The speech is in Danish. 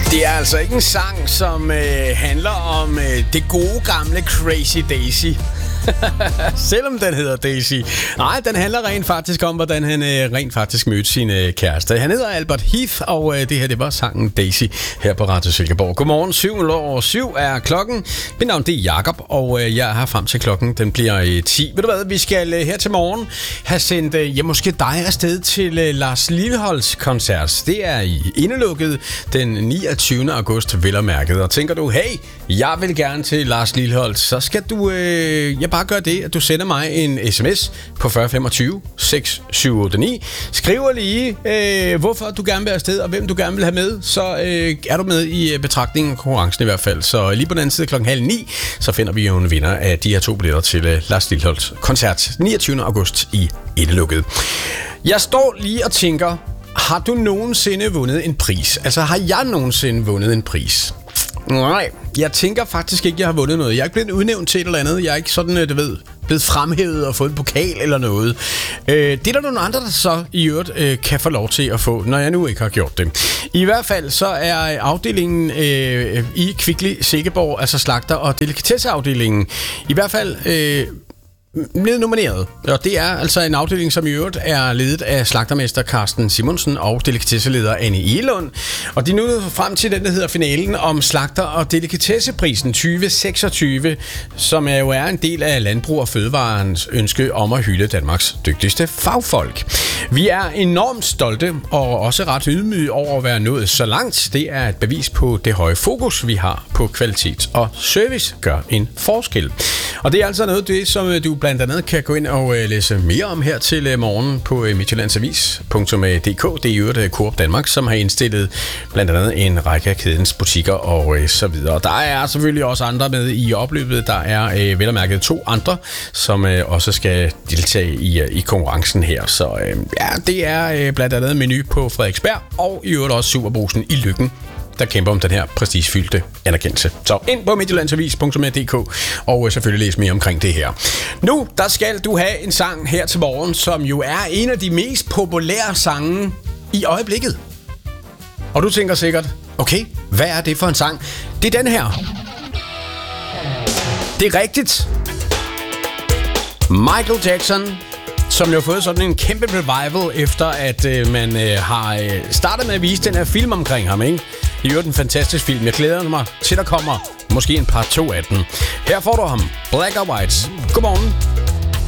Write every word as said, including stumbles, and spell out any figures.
Det er altså ikke en sang, som øh, handler om øh, det gode gamle Crazy Daisy. Selvom den hedder Daisy. Nej, den handler rent faktisk om, hvordan han øh, rent faktisk mødte sin øh, kæreste. Han hedder Albert Heath, og øh, det her, det var sangen Daisy her på Radio Silkeborg. Godmorgen, syv over syv er klokken. Mit navn, det er Jakob, og øh, jeg er her frem til klokken. Den bliver øh, ti. Ved du hvad, vi skal øh, her til morgen have sendt, øh, ja, måske dig afsted til øh, Lars Lilholts koncert. Det er i Indelukket den niogtyvende august, vel og mærket. Og tænker du, hey, jeg vil gerne til Lars Lilholt, så skal du, øh, jeg bare gøre det, at du sender mig en sms på fyrre femogtyve seks syv otte ni. Skriver lige, øh, hvorfor du gerne vil afsted, og hvem du gerne vil have med, så øh, er du med i betragtningen, konkurrencen i hvert fald. Så lige på den anden side klokken halv ni, så finder vi jo en vinder af de her to billetter til øh, Lars Lilholts koncert niogtyvende august i Indelukket. Jeg står lige og tænker, har du nogensinde vundet en pris? Altså, har jeg nogensinde vundet en pris? Nej, jeg tænker faktisk ikke, jeg har vundet noget. Jeg er ikke blevet udnævnt til et eller andet. Jeg er ikke sådan, du ved, blevet fremhævet og fået en pokal eller noget. Øh, det er der nogle andre, der så i øvrigt øh, kan få lov til at få, når jeg nu ikke har gjort det. I hvert fald så er afdelingen øh, i Kvickly Silkeborg, altså slagter- og delikatesseafdelingen, i hvert fald Øh, blevet nomineret, og det er altså en afdeling, som i øvrigt er ledet af slagtermester Carsten Simonsen og delikatesseleder Anne Egelund. Og de er nu frem til den, der hedder finalen om slagter- og delikatesseprisen tyve seksogtyve, som er jo er en del af Landbrug og Fødevarens ønske om at hylde Danmarks dygtigste fagfolk. Vi er enormt stolte og også ret ydmyge over at være nået så langt. Det er et bevis på det høje fokus, vi har på kvalitet og service gør en forskel. Og det er altså noget af det, som du blandt andet kan gå ind og øh, læse mere om her til øh, morgen på øh, midtjyllandsavis punktum d k. Det er jo et Coop Danmark, som har indstillet blandt andet en række af kædens butikker og øh, så videre. Der er selvfølgelig også andre med i opløbet. Der er øh, vel og mærket to andre, som øh, også skal deltage i, øh, i konkurrencen her. Så øh, ja, det er øh, blandt andet Menu på Frederiksberg og i øvrigt også Superbrugsen i Løkken, der kæmper om den her prestigefyldte anerkendelse. Så ind på midtjyllandsavis punktum d k og selvfølgelig læs mere omkring det her. Nu, der skal du have en sang her til morgen, som jo er en af de mest populære sange i øjeblikket. Og du tænker sikkert, okay, hvad er det for en sang? Det er den her. Det er rigtigt. Michael Jackson, som jo har fået sådan en kæmpe revival, efter at øh, man øh, har øh, startet med at vise den her film omkring ham, ikke? I øvrigt en fantastisk film. Jeg glæder mig til, der kommer måske en part to af den. Her får du ham, Black or White. Godmorgen.